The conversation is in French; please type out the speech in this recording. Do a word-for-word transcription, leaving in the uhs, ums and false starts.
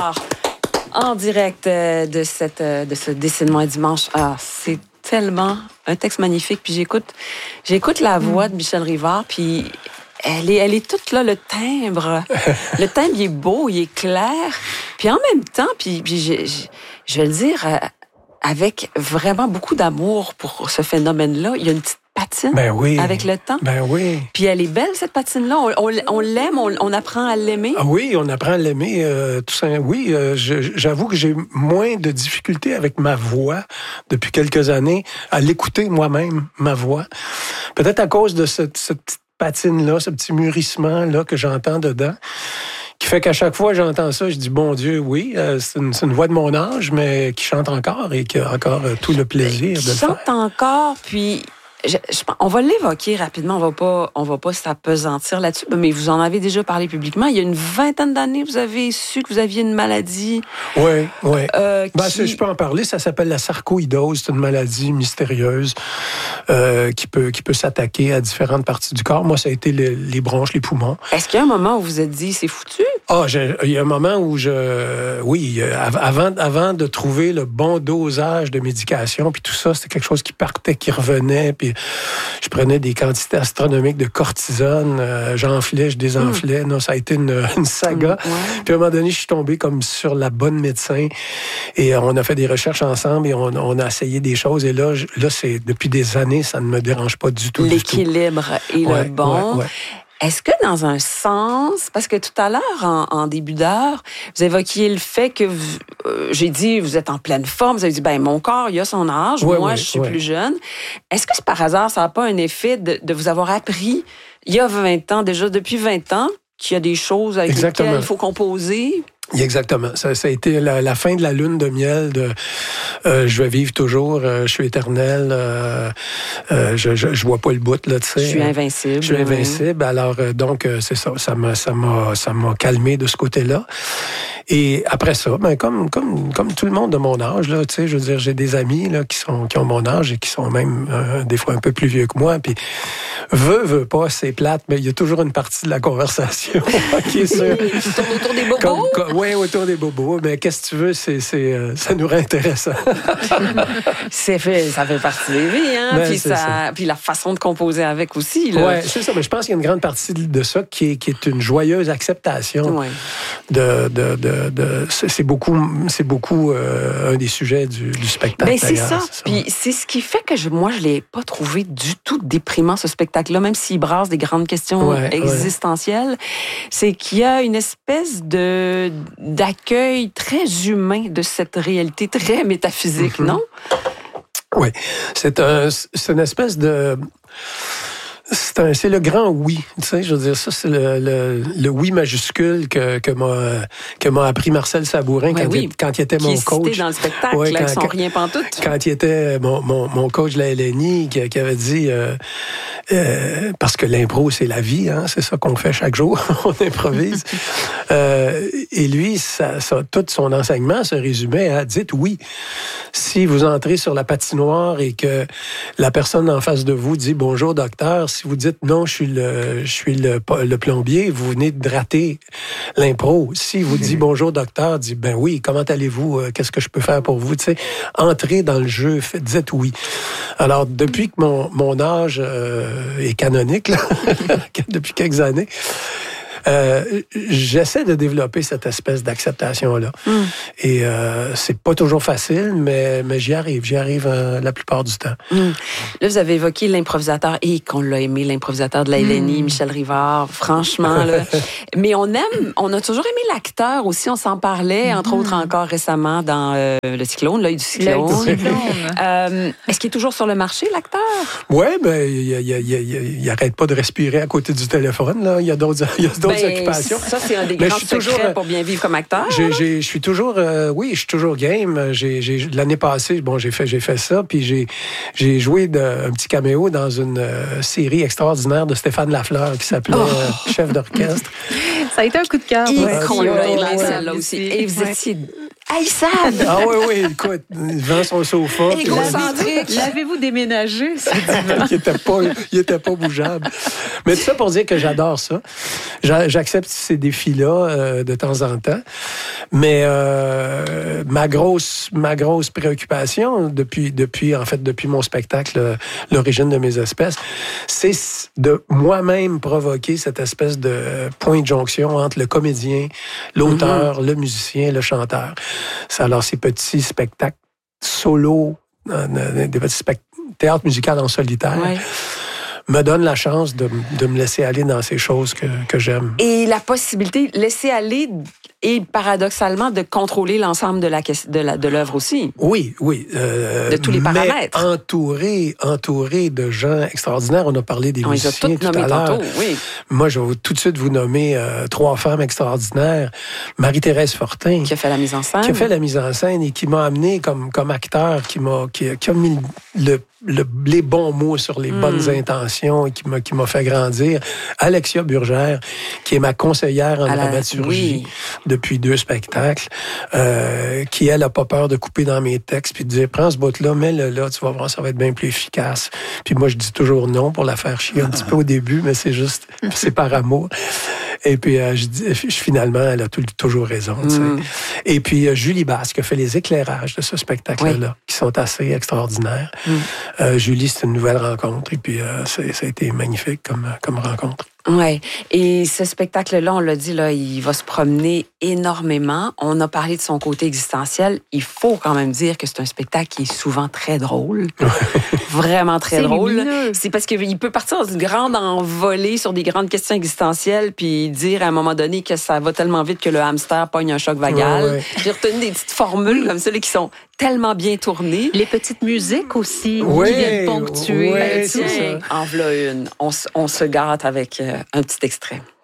Rivard, en direct euh, de, cette, euh, de ce décilement dimanche. Ah, c'est tellement un texte magnifique. Puis j'écoute, j'écoute la voix de Michel Rivard, puis elle est, elle est toute là, le timbre. Le timbre, il est beau, il est clair. Puis en même temps, puis, puis je, je, je vais le dire, euh, avec vraiment beaucoup d'amour pour ce phénomène-là, il y a une petite patine ben oui. avec le temps. Ben oui. Puis elle est belle, cette patine-là. On, on, on l'aime, on, on apprend à l'aimer. Ah oui, on apprend à l'aimer. Euh, tout ça. Oui, euh, je, j'avoue que j'ai moins de difficultés avec ma voix depuis quelques années, à l'écouter moi-même, ma voix. Peut-être à cause de cette, cette petite patine-là, ce petit mûrissement-là que j'entends dedans, qui fait qu'à chaque fois que j'entends ça, je dis, bon Dieu, oui, euh, c'est, une, c'est une voix de mon âge, mais qui chante encore et qui a encore euh, tout le plaisir de le faire. Qui chante encore, puis... Je, je, on va l'évoquer rapidement, on va pas, on va pas s'apesantir là-dessus, mais vous en avez déjà parlé publiquement. Il y a une vingtaine d'années, vous avez su que vous aviez une maladie. Oui, oui. Euh, ben, qui... Je peux en parler. Ça s'appelle la sarcoïdose. C'est une maladie mystérieuse euh, qui peut, qui peut s'attaquer à différentes parties du corps. Moi, ça a été les, les bronches, les poumons. Est-ce qu'il y a un moment où vous vous êtes dit, c'est foutu? Ah, j'ai, il y a un moment où je... Oui, avant, avant de trouver le bon dosage de médication, puis tout ça, c'était quelque chose qui partait, qui revenait, puis je prenais des quantités astronomiques de cortisone, euh, j'enflais, je désenflais. Mmh. Non, ça a été une, une saga. Mmh, ouais. Puis à un moment donné, je suis tombé comme sur la bonne médecin et on a fait des recherches ensemble et on, on a essayé des choses. Et là, je, là, c'est depuis des années, ça ne me dérange pas du tout. L'équilibre du tout. est ouais, le bon. Ouais, ouais. Est-ce que dans un sens, parce que tout à l'heure, en, en début d'heure, vous évoquiez le fait que, vous, euh, j'ai dit, vous êtes en pleine forme, vous avez dit, ben mon corps, il a son âge, ouais, moi, ouais, je suis ouais. plus jeune. Est-ce que c'est par hasard, ça n'a pas un effet de, de vous avoir appris, il y a vingt ans, déjà depuis vingt ans, qu'il y a des choses avec Exactement. lesquelles il faut composer? Exactement. Ça, ça a été la, la fin de la lune de miel de euh, je vais vivre toujours, euh, je suis éternel, euh, euh, je, je je vois pas le bout là, tu sais. Je suis invincible. Je suis invincible. Oui. Alors euh, donc euh, c'est ça, ça m'a ça m'a ça m'a calmé de ce côté-là. Et après ça, ben comme comme comme tout le monde de mon âge là, tu sais, je veux dire, j'ai des amis là qui sont qui ont mon âge et qui sont même euh, des fois un peu plus vieux que moi, puis veut veut pas, c'est plate, mais il y a toujours une partie de la conversation qui est sur qui tourne autour des bobos. Comme, comme, oui, autour des bobos, mais qu'est-ce que tu veux, c'est c'est euh, ça nous rend intéressant. c'est fait, ça fait partie des vies, hein, ben, puis ça, ça, puis la façon de composer avec aussi là. Ouais, c'est ça, mais je pense qu'il y a une grande partie de ça qui est qui est une joyeuse acceptation. Ouais. De de de, de c'est beaucoup c'est beaucoup euh, un des sujets du, du spectacle. Ben c'est ça. c'est ça. Puis c'est ce qui fait que je, moi je l'ai pas trouvé du tout déprimant ce spectacle-là, même s'il brasse des grandes questions ouais, existentielles. Ouais. C'est qu'il y a une espèce de d'accueil très humain de cette réalité très métaphysique, mm-hmm. non? Oui, c'est un c'est une espèce de C'est, un, c'est le grand oui, tu sais, je veux dire, ça, c'est le, le, le oui majuscule que, que, m'a, que m'a appris Marcel Sabourin ouais, quand, oui. il, quand il était qui mon est coach. Cité dans le spectacle, ouais, là, quand, qui sont quand, rien pantoute. Quand il était mon, mon, mon coach de la L N I, qui, qui avait dit, euh, euh, parce que l'impro, c'est la vie, hein, c'est ça qu'on fait chaque jour, on improvise. euh, et lui, ça, ça, tout son enseignement se résumait à, dites oui. Si vous entrez sur la patinoire et que la personne en face de vous dit, bonjour docteur, si vous dites non, je suis le, je suis le, le plombier, vous venez de rater l'impro. Si vous dit bonjour docteur, dit ben oui, comment allez-vous, qu'est-ce que je peux faire pour vous, tu sais, entrez dans le jeu, faites, dites oui. Alors depuis que mon, mon âge euh, est canonique, là, depuis quelques années, Euh, j'essaie de développer cette espèce d'acceptation-là. Mm. Et euh, c'est pas toujours facile, mais, mais j'y arrive. J'y arrive euh, la plupart du temps. Mm. Là, vous avez évoqué l'improvisateur, et qu'on l'a aimé, l'improvisateur de la L N I, mm. Michel Rivard, franchement. Là. Mais on aime, on a toujours aimé l'acteur aussi, on s'en parlait, entre mm. autres encore récemment dans euh, Le Cyclone, L'œil du cyclone. L'œil du cyclone. euh, est-ce qu'il est toujours sur le marché, l'acteur? Oui, ben, il n'arrête pas de respirer à côté du téléphone. Là. Il y a d'autres, il y a d'autres Ben, occupations. Ça, c'est un des grands secrets toujours, pour bien vivre comme acteur. Je suis toujours, euh, oui, je suis toujours game. J'ai, j'ai, l'année passée, bon, j'ai fait, j'ai fait ça, puis j'ai, j'ai joué de, un petit caméo dans une euh, série extraordinaire de Stéphane Lafleur qui s'appelait oh. euh, Chef d'orchestre. Ça a été un coup de cœur. Et ouais, qu'on l'a aimé, ouais, celle-là aussi. Et vous étiez haïssable. Ah oui, oui, écoute, devant son sofa. Égocentrique. L'avez-vous déménagé? il était pas, il était pas bougeable. Mais tout ça pour dire que j'adore ça. J'accepte ces défis-là euh, de temps en temps. Mais euh, ma grosse ma grosse préoccupation depuis depuis en fait depuis mon spectacle L'origine de mes espèces, c'est de moi-même provoquer cette espèce de point de jonction entre le comédien, l'auteur, mm-hmm. le musicien, le chanteur. C'est alors ces petits spectacles solo, des petits spectacles théâtre musical en solitaire. Ouais. Me donne la chance de, de me laisser aller dans ces choses que, que j'aime. Et la possibilité, laisser aller et paradoxalement de contrôler l'ensemble de la de la, de l'œuvre aussi. Oui, oui. Euh, de tous les paramètres. Mais entouré, entouré de gens extraordinaires. On a parlé des On musiciens tout à l'heure. Tantôt, oui. Moi, je vais tout de suite vous nommer euh, trois femmes extraordinaires. Marie-Thérèse Fortin. Qui a fait la mise en scène. Qui a fait la mise en scène et qui m'a amené comme, comme acteur, qui m'a qui, qui a mis le Le, les bons mots sur les mm. bonnes intentions et qui m'a, qui m'a fait grandir. Alexia Burgère, qui est ma conseillère en la, dramaturgie oui. depuis deux spectacles, euh, qui, elle, n'a pas peur de couper dans mes textes puis de dire, prends ce bout-là, mets-le là, tu vas voir, ça va être bien plus efficace. Puis moi, je dis toujours non pour la faire chier un petit peu au début, mais c'est juste, c'est par amour. Et puis, euh, je dis, je, finalement, elle a tout, toujours raison. Mm. Et puis, euh, Julie Basse, qui a fait les éclairages de ce spectacle-là, oui. qui sont assez extraordinaires. Mm. Euh, Julie, c'est une nouvelle rencontre. Et puis, euh, c'est, ça a été magnifique comme, comme rencontre. Oui. Et ce spectacle-là, on l'a dit, là, il va se promener énormément. On a parlé de son côté existentiel. Il faut quand même dire que c'est un spectacle qui est souvent très drôle. Vraiment très c'est drôle. Lumineux. C'est parce qu'il peut partir dans une grande envolée sur des grandes questions existentielles puis dire à un moment donné que ça va tellement vite que le hamster pogne un choc vagal. Ouais, ouais. J'ai retenu des petites formules comme ça là, qui sont tellement bien tournées. Les petites musiques aussi ouais, qui viennent ponctuer. Ouais, tiens, en voilà une. On, on se gâte avec euh, un petit extrait.